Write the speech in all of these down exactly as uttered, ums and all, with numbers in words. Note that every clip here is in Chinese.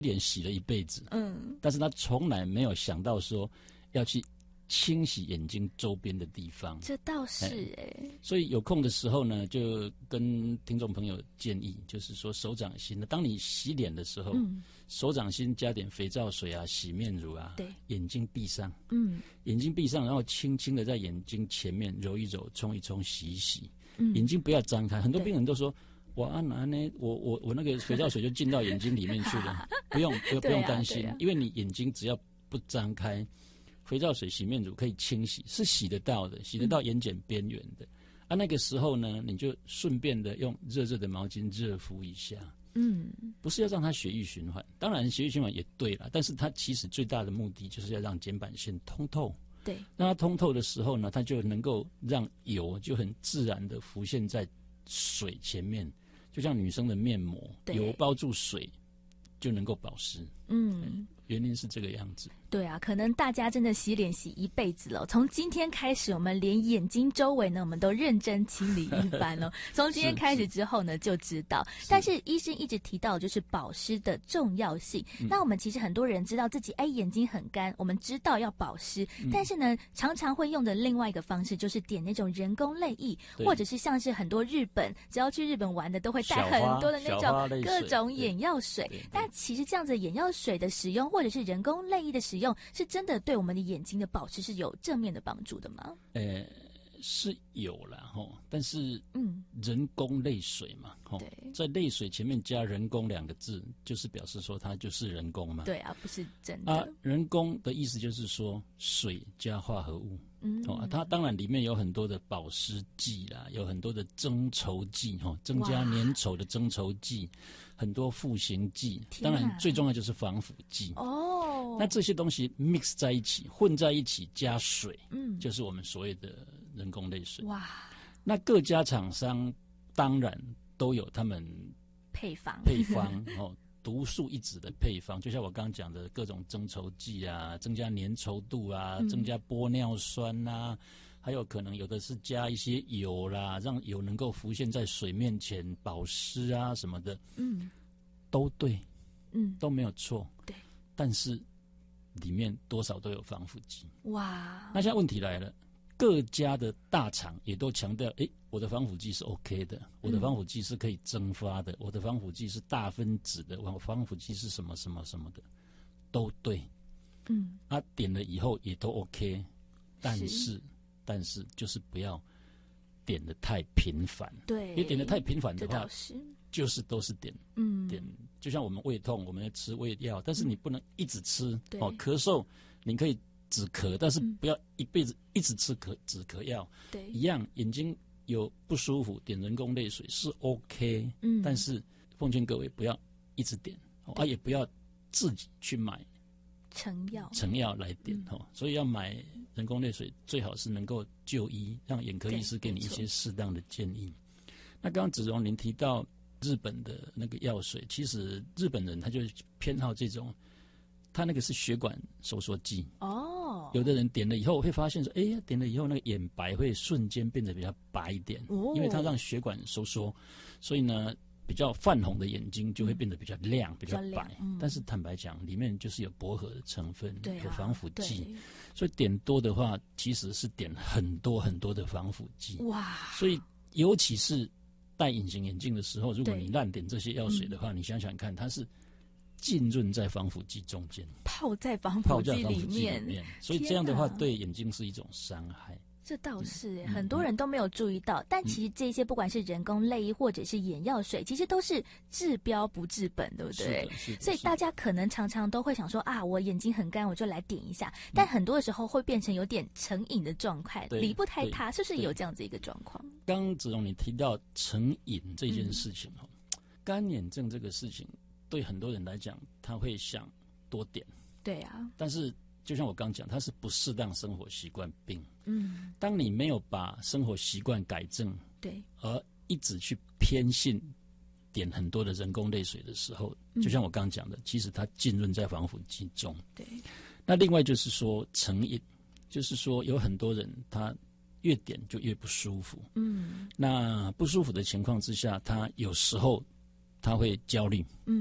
脸洗了一辈子， 嗯， 但是他从来没有想到说要去清洗眼睛周边的地方。 这倒是哎、欸。 所以有空的时候呢，就跟听众朋友建议，就是说手掌心呢，当你洗脸的时候，嗯，手掌心加点肥皂水啊，洗面乳啊， 对， 眼睛闭上， 嗯， 眼睛闭上，然后轻轻的在眼睛前面揉一揉、冲一冲、洗一洗，嗯，眼睛不要张开。很多病人都说，我啊拿呢，我我我那个肥皂水就进到眼睛里面去了，不用不用不用担心，啊啊、因为你眼睛只要不张开，肥皂水、洗面乳可以清洗，是洗得到的，洗得到眼睑边缘的。嗯啊，那个时候呢，你就顺便的用热热的毛巾热敷一下，嗯，不是要让它血液循环，当然血液循环也对了，但是它其实最大的目的就是要让睑板腺通透， 对， 让它通透的时候呢，它就能够让油就很自然的浮现在水前面，就像女生的面膜，油包住水就能够保湿，嗯，原因是这个样子。 对啊，可能大家真的洗脸洗一辈子了。从今天开始，我们连眼睛周围呢，我们都认真清理一番了。从今天开始之后呢，就知道。但是医生一直提到就是保湿的重要性。嗯、那我们其实很多人知道自己哎眼睛很干，我们知道要保湿，嗯、但是呢，常常会用的另外一个方式就是点那种人工泪液，或者是像是很多日本只要去日本玩的都会带很多的那种各种眼药水。但其实这样子眼药水的使用，或者是人工泪液的使用，用是真的对我们的眼睛的保湿是有正面的帮助的吗？ 呃，是有啦齁，但是嗯，人工泪水嘛齁，在泪水前面加人工两个字，就是表示说它就是人工嘛。 对啊，不是真的。 啊，人工的意思就是说水加化合物。嗯，哦，它当然里面有很多的保湿剂啦，有很多的增稠剂哈，增加粘稠的增稠剂，很多赋形剂，当然最重要就是防腐剂。哦，那这些东西 mix 在一起，混在一起加水，嗯，就是我们所谓的人工泪水。哇，那各家厂商当然都有他们配方配方哦。独树一帜的配方，就像我刚刚讲的各种增稠剂啊，增加粘稠度啊，嗯、增加玻尿酸啊，还有可能有的是加一些油啦，让油能够浮现在水面前保湿啊什么的，嗯，都对，嗯，都没有错，对，但是里面多少都有防腐剂。哇，那现在问题来了。各家的大厂也都强调，诶，我的防腐剂是 OK 的，我的防腐剂是可以蒸发的，嗯、我的防腐剂是大分子的，我防腐剂是什么什么什么的，都对。嗯，啊，点了以后也都 OK， 但是, 是但是就是不要点得太频繁。对，因为点得太频繁的话，是就是都是点，嗯，点就像我们胃痛，我们要吃胃药，但是你不能一直吃。嗯、哦，咳嗽你可以。止咳，但是不要一辈子一直吃咳止咳药。对，一样眼睛有不舒服，点人工泪水是 OK。嗯，但是奉劝各位不要一直点，啊，也不要自己去买成药成药来点哈、嗯。所以要买人工泪水，最好是能够就医，让眼科医师给你一些适当的建议。那刚刚子荣您提到日本的那个药水，其实日本人他就偏好这种。它那个是血管收缩剂哦，有的人点了以后会发现说，哎呀，点了以后那个眼白会瞬间变得比较白一点，哦、因为它让血管收缩，所以呢，比较泛红的眼睛就会变得比较亮、嗯、比较白。嗯、但是坦白讲，里面就是有薄荷的成分，啊、有防腐剂，所以点多的话，其实是点很多很多的防腐剂。哇！所以尤其是戴隐形眼镜的时候，如果你乱点这些药水的话，嗯、你想想看，它是。浸润在防腐剂中间， 泡在防腐剂里面， 所以这样的话对眼睛是一种伤害。 这倒是、嗯、很多人都没有注意到、嗯、但其实这些不管是人工泪液或者是眼药水、嗯、其实都是治标不治本，对不对？所以大家可能常常都会想说啊，我眼睛很干我就来点一下、嗯、但很多的时候会变成有点成瘾的状态，离不开它，是不是有这样子一个状况？ 刚刚子荣你提到成瘾这件事情、嗯、干眼症这个事情对很多人来讲他会想多点，对啊，但是就像我刚讲，它是不适当生活习惯病。嗯，当你没有把生活习惯改正，对，而一直去偏信点很多的人工泪水的时候，就像我刚讲的，其实它浸润在防腐剂中。对，那另外就是说成瘾，就是说有很多人他越点就越不舒服。嗯，那不舒服的情况之下，他有时候他会焦虑。嗯。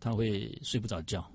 他会睡不着觉。